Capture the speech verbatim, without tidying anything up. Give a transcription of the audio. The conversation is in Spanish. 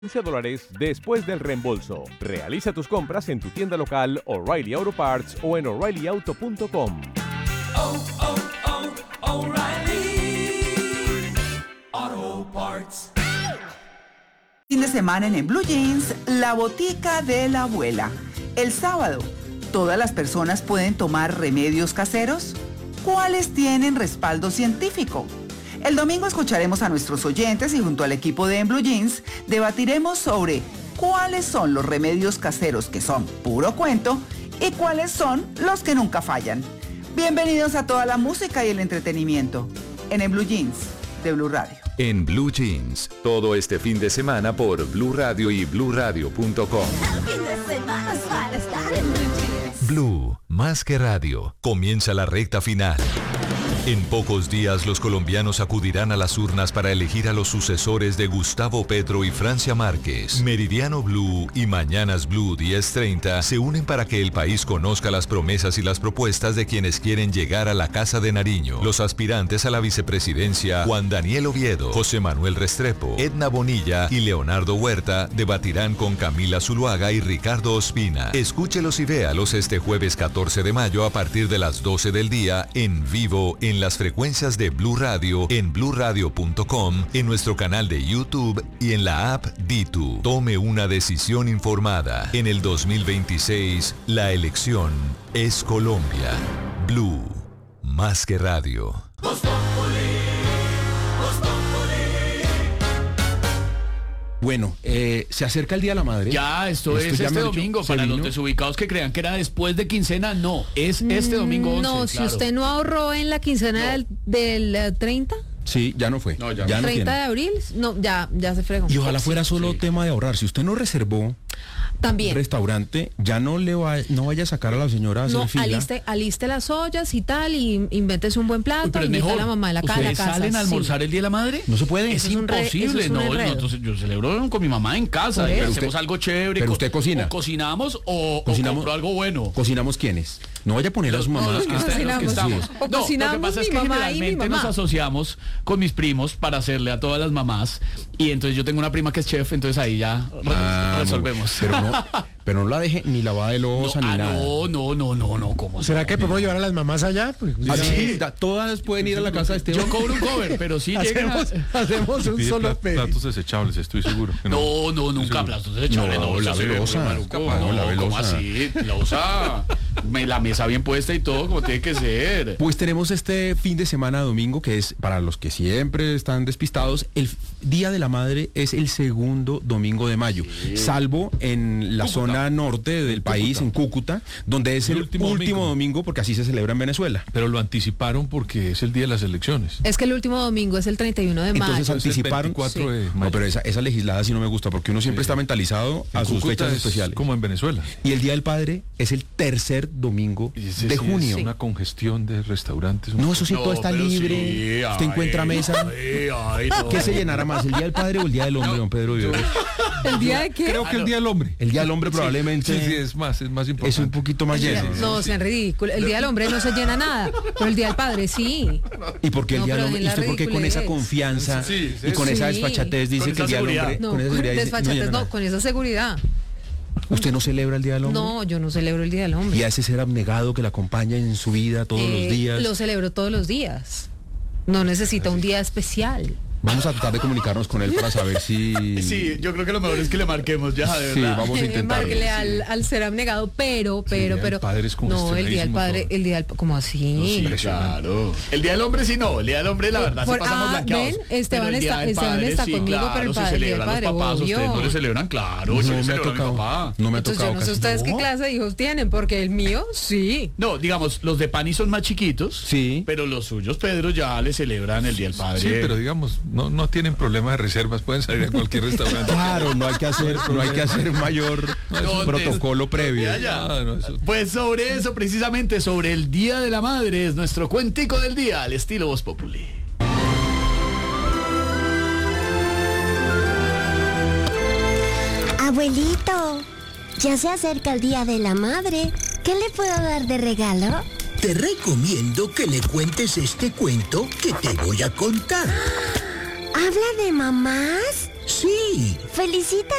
quince dólares después del reembolso. Realiza tus compras en tu tienda local O'Reilly Auto Parts o en O'Reilly Auto punto com. Oh, oh, oh, O'Reilly Auto Parts. Fin de semana en, en Blue Jeans, la botica de la abuela. El sábado, ¿todas las personas pueden tomar remedios caseros? ¿Cuáles tienen respaldo científico? El domingo escucharemos a nuestros oyentes y junto al equipo de En Blue Jeans debatiremos sobre cuáles son los remedios caseros que son puro cuento y cuáles son los que nunca fallan. Bienvenidos a toda la música y el entretenimiento en En Blue Jeans de Blue Radio. En Blue Jeans, todo este fin de semana por Blue Radio y blue radio punto com. Blue, más que radio, comienza la recta final. En pocos días los colombianos acudirán a las urnas para elegir a los sucesores de Gustavo Petro y Francia Márquez. Meridiano Blue y Mañanas Blue diez treinta se unen para que el país conozca las promesas y las propuestas de quienes quieren llegar a la Casa de Nariño. Los aspirantes a la vicepresidencia, Juan Daniel Oviedo, José Manuel Restrepo, Edna Bonilla y Leonardo Huerta, debatirán con Camila Zuluaga y Ricardo Ospina. Escúchelos y véalos este jueves catorce de mayo a partir de las doce del día en vivo en en las frecuencias de Blue Radio, en blue radio punto com, en nuestro canal de YouTube y en la app Ditu. Tome una decisión informada. En el dos mil veintiséis, la elección es Colombia. Blue, más que radio. Bueno, eh, se acerca el Día de la Madre. Ya, esto, esto es ya este domingo. Para los desubicados que crean que era después de quincena, no, es este domingo once. No, si claro. usted no ahorró en la quincena no. del, del uh, treinta. Sí, ya no fue. No, ya, ya no treinta de abril, no, ya, ya se fregó. Y ojalá fuera solo sí. tema de ahorrar. Si usted no reservó también restaurante, ya no le va, no vaya a sacar a la señora a hacer no, fila. Aliste, aliste las ollas y tal, y invéntese un buen plato, Uy, invite a la mamá de la, ca la casa. ¿Salen a almorzar sí. el Día de la Madre? No se puede. Es, es imposible, un re, no, es no. Entonces yo celebro con mi mamá en casa y hacemos usted, algo chévere. Pero usted cocina. O cocinamos o, cocinamos, o compro algo bueno. ¿Cocinamos quiénes? No vaya a poner a su mamá. Los que, estén, los que estamos. O no, cocinamos lo que pasa es que generalmente nos asociamos con mis primos para hacerle a todas las mamás. Y entonces yo tengo una prima que es chef, entonces ahí ya ah, resolvemos. Pero no, pero no la deje ni lavada de loza no, ni ah, nada. No, no, no, no, no. ¿Cómo ¿Será que podemos llevar a las mamás allá? Pues, sí, da, todas pueden ir a la casa de Esteban. Yo cobro un cover, pero sí hacemos, llegan a... hacemos un solo pedido. Platos desechables, estoy seguro. No, no, no nunca platos desechables. No, no, la velosa. No, la velosa. ¿Cómo así? Loza. La mesa bien puesta y todo como tiene que ser. Pues tenemos este fin de semana domingo, que es, para los que siempre están despistados, el Día de la Madre es el segundo domingo de mayo, sí. salvo en la Cúcuta. zona norte del país, Cúcuta. en Cúcuta, donde es el, el último, último domingo. domingo, porque así se celebra en Venezuela. Pero lo anticiparon porque es el día de las elecciones. Es que el último domingo es el treinta y uno de mayo. Entonces anticiparon. Sí. De no, pero esa, esa legislada sí no me gusta, porque uno siempre sí. está mentalizado en a sus Cúcuta fechas especiales. Como en Venezuela. Y el Día del Padre es el tercer domingo de sí, junio. Es una congestión de restaurantes. No, eso sí, no, todo está libre. Sí, usted ay, encuentra mesa. Ay, ay, no. ¿Qué se llenará más, el Día del Padre o el Día del Hombre, no, don Pedro Viveros? ¿El día de qué? Creo que el Día del Hombre. El Día del Hombre probablemente. Sí, sí, es más, es más importante. Es un poquito más lleno. No, no sean ridículos. El Día del Hombre no se llena nada, pero el Día del Padre sí. ¿Y por qué el no, Día del Hombre? ¿Y usted por qué con esa confianza sí, sí, y con sí. esa desfachatez dice con que el Día del Hombre? No, con esa seguridad desfachatez dice, no, no, con esa seguridad. ¿Usted no celebra el Día del Hombre? No, yo no celebro el Día del Hombre. ¿Y a ese ser abnegado que la acompaña en su vida todos eh, los días? Lo celebro todos los días. No necesita un día especial. Vamos a tratar de comunicarnos con él para saber si... Sí, yo creo que lo mejor es que le marquemos ya, de verdad. Sí, vamos a intentar. Márquele al, al ser abnegado, pero, pero, sí, pero... El padre es no, el Día del Padre, el Día del... ¿Cómo así? No, sí, claro. El Día del Hombre sí no, el Día del Hombre la verdad Por, sí pasamos ah, blanqueados. ven, Esteban está, padre, Esteban está sí, conmigo, claro, pero el, se pa el Día del Padre, los papás, obvio. ustedes no le celebran, claro. No, se me ha tocado. Papá. No me ha Entonces tocado yo no sé casi. ustedes no. qué clase de hijos tienen, porque el mío sí. No, digamos, los de Pani son más chiquitos, sí, pero los suyos, Pedro, ya le celebran el Día del Padre. Sí, pero digamos, no, no tienen problema de reservas, pueden salir a cualquier restaurante. Claro, no hay que hacer, no hay que hacer mayor no, protocolo previo. Ah, no, eso... Pues sobre eso, precisamente sobre el Día de la Madre, es nuestro cuentico del día, al estilo Voz Populi. Abuelito, ya se acerca el Día de la Madre. ¿Qué le puedo dar de regalo? Te recomiendo que le cuentes este cuento que te voy a contar. ¿Habla de mamás? Sí. Felicita